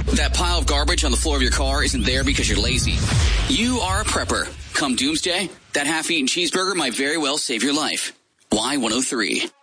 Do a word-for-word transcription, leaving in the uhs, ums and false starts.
That pile of garbage on the floor of your car isn't there because you're lazy. You are a prepper. Come doomsday, that half-eaten cheeseburger might very well save your life. Y one oh three.